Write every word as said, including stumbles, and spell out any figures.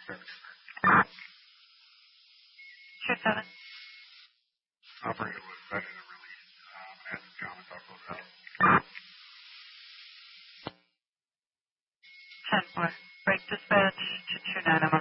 Two seven. Operator was cited and released. Um, as John and Buckle out. Ten four. Break dispatch to two nine.